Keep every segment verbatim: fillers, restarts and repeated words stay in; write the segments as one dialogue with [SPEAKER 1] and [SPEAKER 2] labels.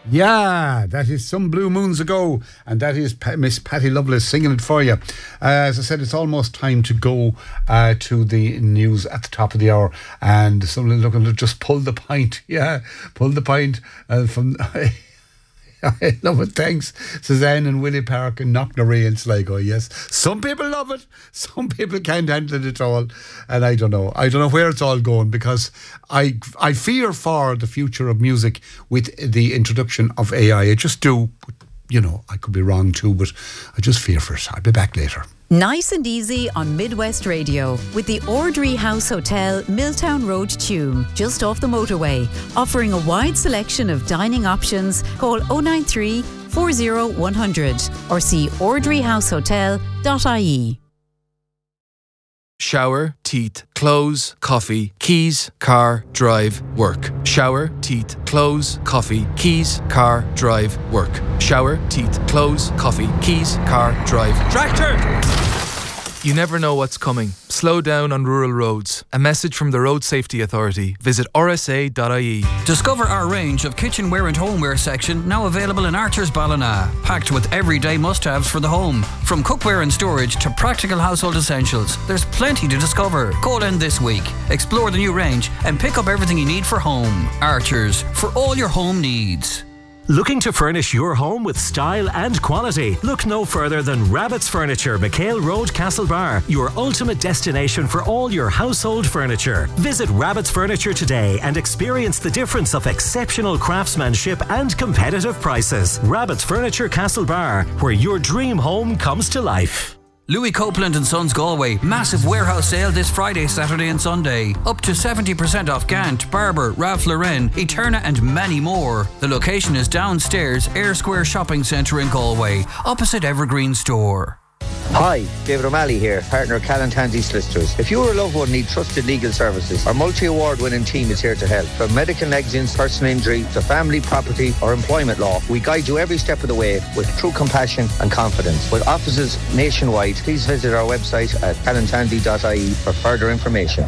[SPEAKER 1] Yeah, that is Some Blue Moons Ago, and that is pa- Miss Patty Lovelace singing it for you. Uh, as I said, it's almost time to go uh, to the news at the top of the hour, and someone looking to just pull the pint. Yeah, pull the pint uh, from... I love it, thanks. Suzanne and Willie Park and Knocknarea and Sligo, yes. Some people love it, some people can't handle it at all. And I don't know. I don't know where it's all going, because I I fear for the future of music with the introduction of A I. I just do. But, you know, I could be wrong too, but I just fear for it. I'll be back later.
[SPEAKER 2] Nice and easy on Midwest Radio with the Ordry House Hotel, Milltown Road, Tuam, just off the motorway, offering a wide selection of dining options. Call oh nine three, four oh one hundred or see ordry house hotel dot I E.
[SPEAKER 3] Shower, teeth, clothes, coffee, keys, car, drive, work. Shower, teeth, clothes, coffee, keys, car, drive, work. Shower, teeth, clothes, coffee, keys, car, drive. Tractor! You never know what's coming. Slow down on rural roads. A message from the Road Safety Authority. Visit R S A dot I E.
[SPEAKER 4] Discover our range of kitchenware and homeware section, now available in Archer's Ballina. Packed with everyday must-haves for the home. From cookware and storage to practical household essentials, there's plenty to discover. Call in this week. Explore the new range and pick up everything you need for home. Archer's, for all your home needs.
[SPEAKER 5] Looking to furnish your home with style and quality? Look no further than Rabbit's Furniture, McHale Road, Castlebar, your ultimate destination for all your household furniture. Visit Rabbit's Furniture today and experience the difference of exceptional craftsmanship and competitive prices. Rabbit's Furniture, Castlebar, where your dream home comes to life.
[SPEAKER 4] Louis Copeland and Sons Galway, massive warehouse sale this Friday, Saturday and Sunday. Up to seventy percent off Gant, Barber, Ralph Lauren, Eterna and many more. The location is downstairs, Air Square Shopping Centre in Galway, opposite Evergreen Store.
[SPEAKER 6] Hi, David O'Malley here, partner of Callan Tansey Solicitors. If you or a loved one need trusted legal services, our multi-award winning team is here to help. From medical negligence, personal injury, to family, property or employment law, we guide you every step of the way with true compassion and confidence. With offices nationwide, please visit our website at callan tansey dot I E for further information.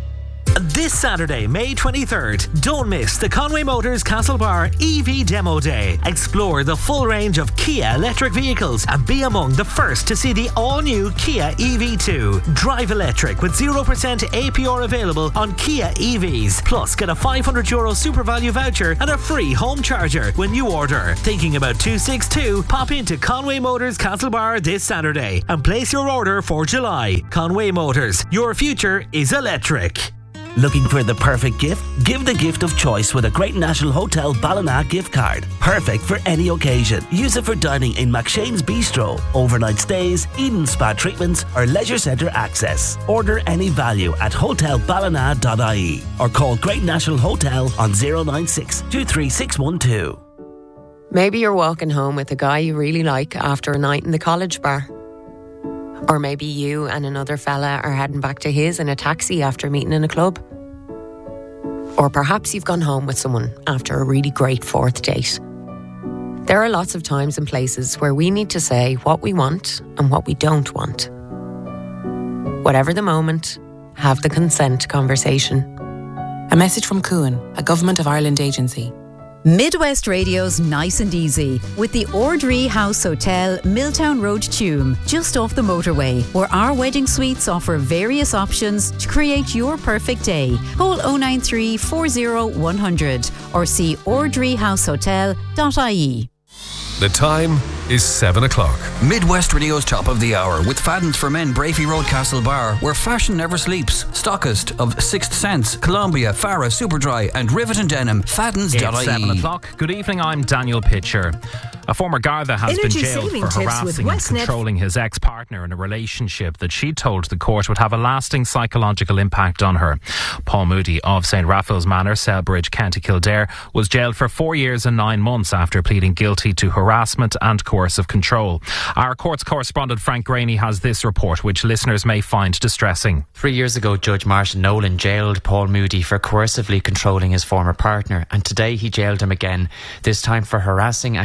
[SPEAKER 5] This Saturday, May twenty-third, don't miss the Conway Motors Castlebar E V Demo Day. Explore the full range of Kia electric vehicles and be among the first to see the all-new Kia E V two. Drive electric with zero percent A P R available on Kia E Vs. Plus, get a five hundred euro super value voucher and a free home charger when you order. Thinking about two sixty-two? Pop into Conway Motors Castlebar this Saturday and place your order for July. Conway Motors, your future is electric.
[SPEAKER 7] Looking for the perfect gift? Give the gift of choice with a Great National Hotel Ballina gift card. Perfect for any occasion. Use it for dining in McShane's Bistro, overnight stays, Eden Spa treatments or leisure centre access. Order any value at hotel ballina dot I E or call Great National Hotel on zero nine six, two three six one two.
[SPEAKER 8] Maybe you're walking home with a guy you really like after a night in the college bar. Or maybe you and another fella are heading back to his in a taxi after meeting in a club. Or perhaps you've gone home with someone after a really great fourth date. There are lots of times and places where we need to say what we want and what we don't want. Whatever the moment, have the consent conversation.
[SPEAKER 9] A message from Cuan, a Government of Ireland agency.
[SPEAKER 2] Midwest Radio's Nice and Easy with the Ordry House Hotel, Milltown Road, Tuam, just off the motorway, where our wedding suites offer various options to create your perfect day. Call oh nine three, four oh one hundred or see ordry house hotel dot I E.
[SPEAKER 10] The time is seven o'clock.
[SPEAKER 4] Midwest Radio's Top of the Hour with Fadden's for Men, Brafey Road, Castlebar, where fashion never sleeps. Stockist of Sixth Sense, Columbia, Farah, Superdry and Rivet and Denim. Faddens dot I E.
[SPEAKER 11] It's seven o'clock. Good evening, I'm Daniel Pitcher. A former Garda has
[SPEAKER 12] Energy
[SPEAKER 11] been jailed for harassing and controlling his ex-partner in a relationship that she told the court would have a lasting psychological impact on her. Paul Moody of Saint Raphael's Manor, Selbridge, County Kildare, was jailed for four years and nine months after pleading guilty to harassment and coercive control. Our courts correspondent Frank Graney has this report, which listeners may find distressing.
[SPEAKER 13] Three years ago, Judge Martin Nolan jailed Paul Moody for coercively controlling his former partner, and today he jailed him again, this time for harassing and coercive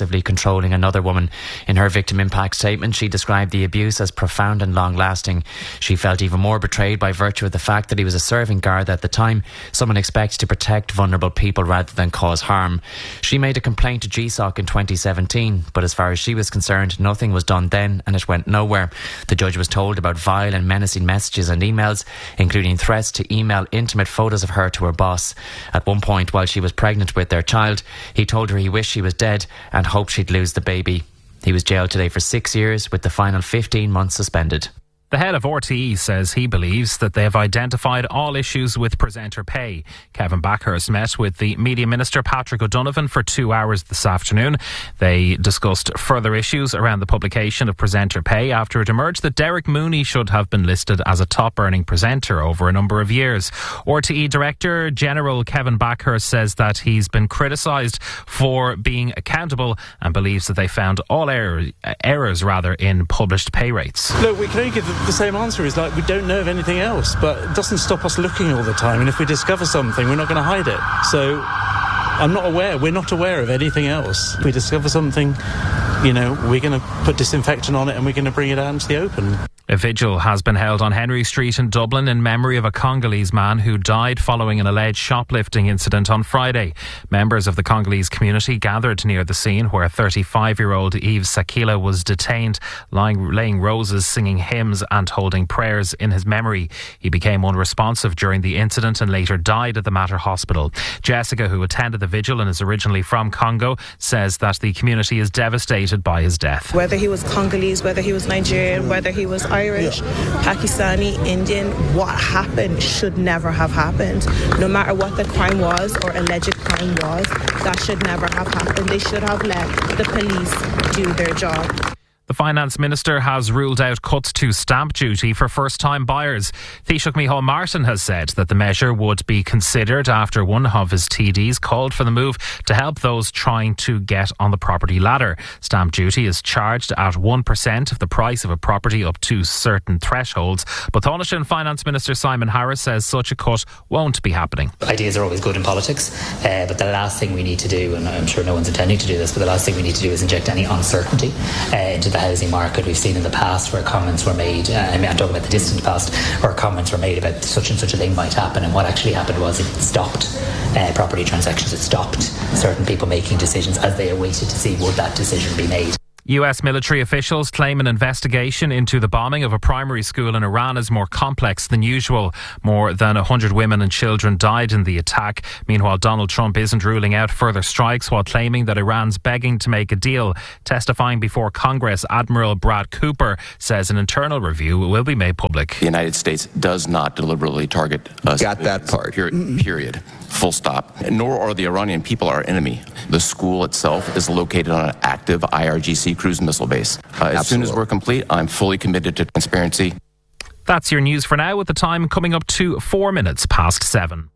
[SPEAKER 13] aggressively controlling another woman. In her victim impact statement, she described the abuse as profound and long-lasting. She felt even more betrayed by virtue of the fact that he was a serving guard at the time, someone expected to protect vulnerable people rather than cause harm. She made a complaint to G S O C in twenty seventeen, but as far as she was concerned, nothing was done then and it went nowhere. The judge was told about vile and menacing messages and emails, including threats to email intimate photos of her to her boss. At one point, while she was pregnant with their child, he told her he wished she was dead and hoped she'd lose the baby. He was jailed today for six years with the final fifteen months suspended.
[SPEAKER 11] The head of R T E says he believes that they have identified all issues with presenter pay. Kevin Backhurst met with the Media Minister Patrick O'Donovan for two hours this afternoon. They discussed further issues around the publication of presenter pay after it emerged that Derek Mooney should have been listed as a top-earning presenter over a number of years. R T E Director General Kevin Backhurst says that he's been criticised for being accountable and believes that they found all error, errors rather in published pay rates.
[SPEAKER 12] Look, we can only give the same answer is like we don't know of anything else, but it doesn't stop us looking all the time, and if we discover something we're not going to hide it. So I'm not aware we're not aware of anything else. If we discover something, you know, we're going to put disinfectant on it and we're going to bring it out into the open.
[SPEAKER 11] A vigil has been held on Henry Street in Dublin in memory of a Congolese man who died following an alleged shoplifting incident on Friday. Members of the Congolese community gathered near the scene where thirty-five-year-old Yves Sakila was detained, lying, laying roses, singing hymns and holding prayers in his memory. He became unresponsive during the incident and later died at the Mater Hospital. Jessica, who attended the vigil and is originally from Congo, says that the community is devastated by his death.
[SPEAKER 14] Whether he was Congolese, whether he was Nigerian, whether he was Irish, yeah. Pakistani, Indian, what happened should never have happened. No matter what the crime was or alleged crime was, that should never have happened. They should have let the police do their job.
[SPEAKER 11] The Finance Minister has ruled out cuts to stamp duty for first-time buyers. Taoiseach Micheál Martin has said that the measure would be considered after one of his T Ds called for the move to help those trying to get on the property ladder. Stamp duty is charged at one percent of the price of a property up to certain thresholds. But Taoiseach and Finance Minister Simon Harris says such a cut won't be happening.
[SPEAKER 15] Ideas are always good in politics, uh, but the last thing we need to do, and I'm sure no one's intending to do this, but the last thing we need to do is inject any uncertainty uh, into the housing market. We've seen in the past where comments were made, uh, I mean, I'm talking about the distant past, where comments were made about such and such a thing might happen, and what actually happened was it stopped uh, property transactions. It stopped certain people making decisions as they awaited to see would that decision be made.
[SPEAKER 11] U S military officials claim an investigation into the bombing of a primary school in Iran is more complex than usual. More than one hundred women and children died in the attack. Meanwhile, Donald Trump isn't ruling out further strikes while claiming that Iran's begging to make a deal. Testifying before Congress, Admiral Brad Cooper says an internal review will be made public.
[SPEAKER 16] The United States does not deliberately target us.
[SPEAKER 17] Got that part.
[SPEAKER 16] Period. period. Full stop. Nor are the Iranian people our enemy. The school itself is located on an active I R G C cruise missile base. Uh, as soon as we're complete, I'm fully committed to transparency.
[SPEAKER 11] That's your news for now, with the time coming up to four minutes past seven.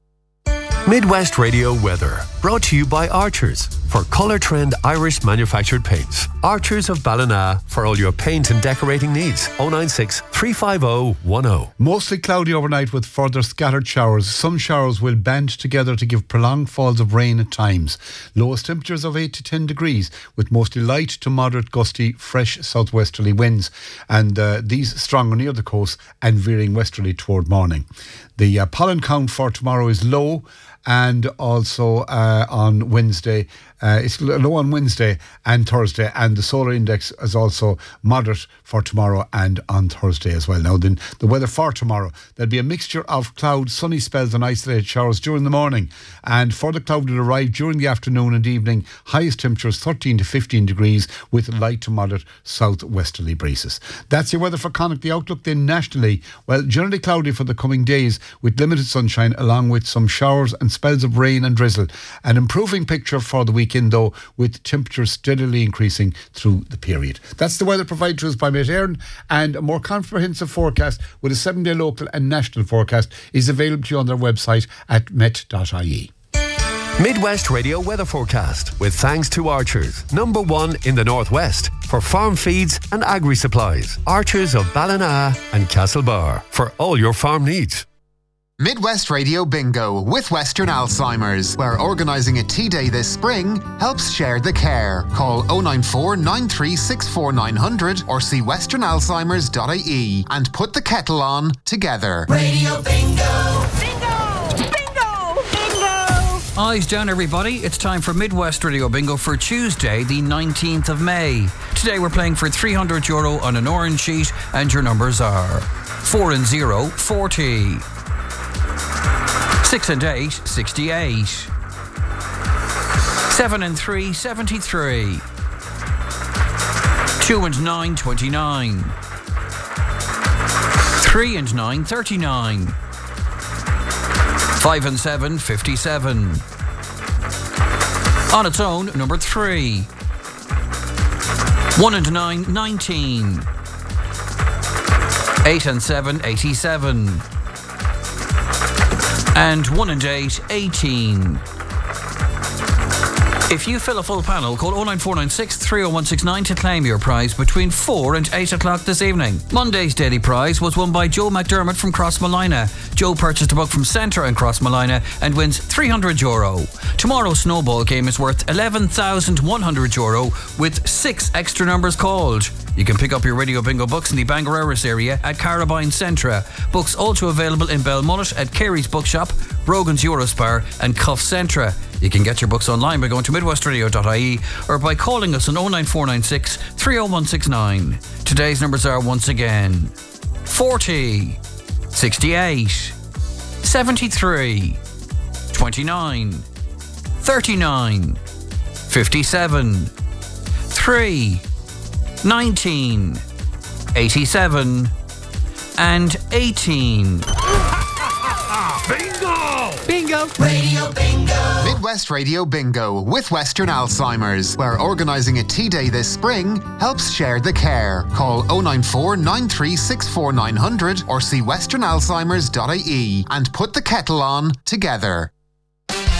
[SPEAKER 18] Midwest Radio weather, brought to you by Archers for Colour Trend Irish manufactured paints. Archers of Ballina for all your paint and decorating needs. oh nine six, three five oh, one oh.
[SPEAKER 1] Mostly cloudy overnight with further scattered showers. Some showers will band together to give prolonged falls of rain at times. Lowest temperatures of eight to ten degrees with mostly light to moderate gusty fresh southwesterly winds, and uh, these stronger near the coast and veering westerly toward morning. The uh, pollen count for tomorrow is low, and also uh, on Wednesday, uh, it's low on Wednesday and Thursday, and the solar index is also moderate for tomorrow and on Thursday as well. Now then, the weather for tomorrow, there'll be a mixture of cloud, sunny spells and isolated showers during the morning, and for the cloud will arrive during the afternoon and evening. Highest temperatures thirteen to fifteen degrees with light to moderate southwesterly breezes. That's your weather for Connacht. The outlook then nationally, well, generally cloudy for the coming days with limited sunshine along with some showers and spells of rain and drizzle. An improving picture for the weekend though, with temperatures steadily increasing through the period. That's the weather provided to us by Met Éireann, and a more comprehensive forecast with a seven day local and national forecast is available to you on their website at met dot I E.
[SPEAKER 18] Midwest Radio weather forecast with thanks to Archers, number one in the Northwest for farm feeds and agri supplies. Archers of Ballina and Castlebar for all your farm needs.
[SPEAKER 17] Midwest Radio Bingo with Western Alzheimer's, where organising a tea day this spring helps share the care. Call oh nine four, nine three six four, nine hundred or see western alzheimers dot I E and put the kettle on together.
[SPEAKER 19] Radio Bingo! Bingo! Bingo! Bingo!
[SPEAKER 4] Eyes down, everybody. It's time for Midwest Radio Bingo for Tuesday, the nineteenth of May. Today we're playing for three hundred euro on an orange sheet, and your numbers are four and zero, forty. Six and eight, sixty-eight. Seven and three, seventy-three. Two and nine, twenty-nine. Three and nine, thirty-nine. Five and seven, fifty-seven. On its own, number three. One and nine, nineteen. Eight and seven, eighty-seven. And one and eight, eighteen. If you fill a full panel, call oh nine four nine six, three oh one six nine to claim your prize between four and eight o'clock this evening. Monday's daily prize was won by Joe McDermott from Crossmolina. Joe purchased a book from Centre in Crossmolina and wins three hundred euro. Tomorrow's snowball game is worth eleven thousand one hundred euro with six extra numbers called. You can pick up your Radio Bingo books in the Bangareras area at Carabine Centra. Books also available in Belmullet at Carey's Bookshop, Brogan's Eurospar and Cuff Centra. You can get your books online by going to midwest radio dot I E or by calling us on oh nine four nine six, three oh one six nine. Today's numbers are once again forty, sixty-eight, seventy-three, twenty-nine, thirty-nine, fifty-seven, three, nineteen, eighty-seven, and eighteen.
[SPEAKER 19] Bingo!
[SPEAKER 17] Bingo!
[SPEAKER 19] Radio Bingo!
[SPEAKER 17] Midwest Radio Bingo with Western Alzheimer's, where organising a tea day this spring helps share the care. Call oh nine four, nine three six four, nine hundred or see western alzheimers dot I E and put the kettle on together.